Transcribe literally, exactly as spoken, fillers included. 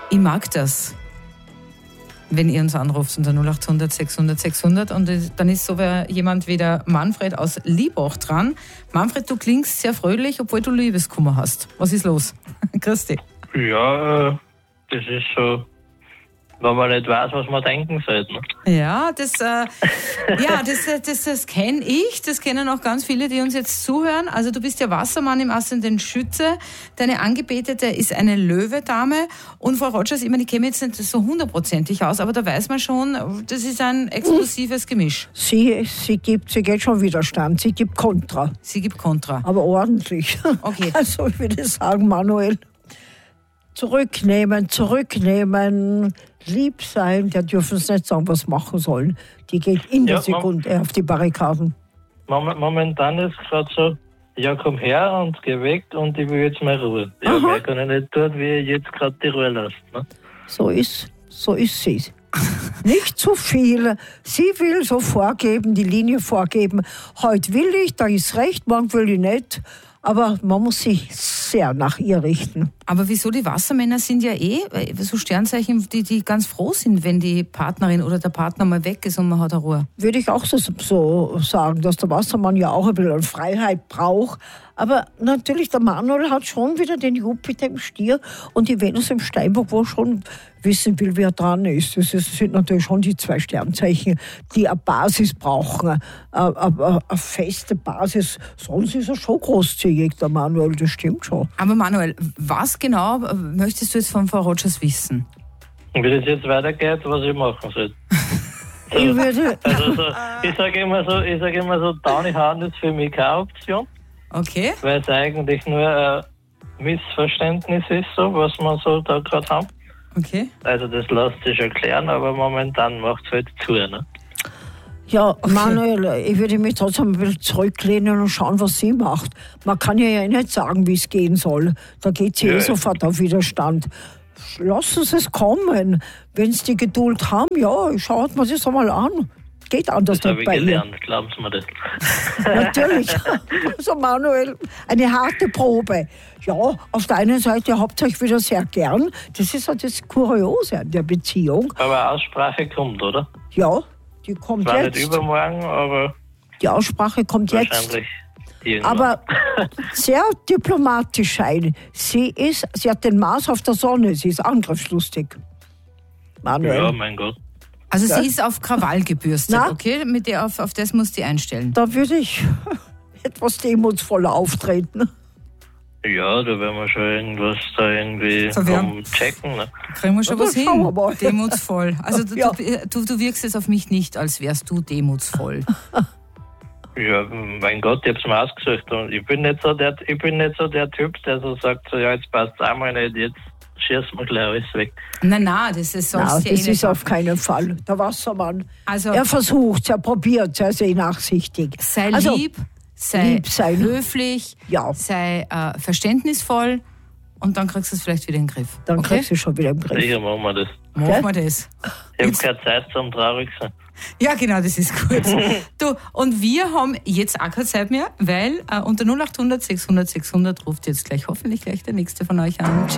Ich mag das, wenn ihr uns anruft unter null acht hundert sechshundert sechshundert und dann ist so jemand wie der Manfred aus Liebach dran. Manfred, du klingst sehr fröhlich, obwohl du Liebeskummer hast. Was ist los? Grüß dich. Ja, das ist so, wenn man nicht weiß, was man denken sollte. Ne? Ja, das, äh, ja, das, das, das kenne ich, das kennen auch ganz viele, die uns jetzt zuhören. Also du bist ja Wassermann im Ascendent Schütze, deine Angebetete ist eine Löwedame und Frau Rogers, ich meine, ich kenne mich jetzt nicht so hundertprozentig aus, aber da weiß man schon, das ist ein explosives Gemisch. Sie, sie, gibt, sie geht schon Widerstand, sie gibt Kontra. Sie gibt Kontra. Aber ordentlich. Okay. Also ich würde sagen, Manuel, zurücknehmen, zurücknehmen, lieb sein, der dürfen es nicht sagen, was machen sollen. Die geht in der Ja, Sekunde auf die Barrikaden. Momentan ist es gerade so, ja, komm her und geh weg und ich will jetzt mal Ruhe. Ja, Aha. mehr kann ich nicht tun, wie ich jetzt gerade die Ruhe lasse. Ne? So ist, so ist sie. Nicht zu viel. Sie will so vorgeben, die Linie vorgeben. Heute will ich, da ist recht, morgen will ich nicht. Aber man muss sich sehr nach ihr richten. Aber wieso? Die Wassermänner sind ja eh so Sternzeichen, die, die ganz froh sind, wenn die Partnerin oder der Partner mal weg ist und man hat eine Ruhe. Würde ich auch so, so sagen, dass der Wassermann ja auch ein bisschen Freiheit braucht. Aber natürlich, der Manuel hat schon wieder den Jupiter im Stier und die Venus im Steinbock, wo er schon wissen will, wer dran ist. Das sind natürlich schon die zwei Sternzeichen, die eine Basis brauchen, eine, eine, eine feste Basis. Sonst ist er schon großzügig, der Manuel, das stimmt schon. Aber Manuel, was genau möchtest du jetzt von Frau Rogers wissen? Und wie das jetzt weitergeht, was ich machen soll. So, Ich würde, also so, ich sage immer so, ich sage immer so, Downhauen ist für mich keine Option, Okay. weil es eigentlich nur ein Missverständnis ist, so, was wir so da gerade haben. Okay. Also das lässt sich erklären, aber momentan macht es halt zu. Ne? ja, Manuel, ich würde mich trotzdem ein bisschen zurücklehnen und schauen, was sie macht. Man kann ihr ja nicht sagen, wie es gehen soll. Da geht sie Ja. eh sofort auf Widerstand. Lassen Sie es kommen. Wenn Sie die Geduld haben, ja, schaut man sich das einmal an. Geht anders Das habe nicht ich bei ihr. gelernt, glauben Sie mir das. Natürlich. Also Manuel, eine harte Probe. Ja, auf der einen Seite habt ihr euch wieder sehr gern. Das ist halt das Kuriose an der Beziehung. Aber Aussprache kommt, oder? Ja, die kommt Zwar jetzt. nicht übermorgen, aber Die Aussprache kommt jetzt. wahrscheinlich irgendwann. Aber sehr diplomatisch sein. Sie ist, sie hat den Mars auf der Sonne. Sie ist angriffslustig. Manuel. ja, mein Gott. Also Ja. sie ist auf Krawall gebürstet, Na? okay? Mit der, auf, auf das musst du einstellen. Da würde ich etwas demutsvoller auftreten. Ja, da werden wir schon irgendwas da irgendwie Verwirren. checken. Ne? Kriegen wir schon Ja, was dann schauen wir hin. mal. Demutsvoll. Also du, Ja. du, du, du wirkst jetzt auf mich nicht, als wärst du demutsvoll. Ja, mein Gott, ich hab's mir ausgesucht. Und ich bin nicht so der, ich bin nicht so der Typ, der so sagt, so, ja, jetzt passt's einmal nicht, jetzt schießt mir gleich alles weg. Nein, nein, das ist sonst Nein, ja eh das nicht. ist auf keinen Fall. Der Wassermann. Also Er versucht, er probiert, er ist eh nachsichtig. sei Also, lieb, sei lieb sein. höflich, Ja. sei äh, verständnisvoll und dann kriegst du es vielleicht wieder in den Griff. Dann okay? kriegst du schon wieder im Griff. Sicher machen wir das. Machen wir das. Ich habe keine Zeit zum traurig sein. Ja, genau, das ist gut. Du, und wir haben jetzt auch keine Zeit mehr, weil äh, unter null acht hundert sechshundert sechshundert ruft jetzt gleich hoffentlich gleich der nächste von euch an. Tschüss.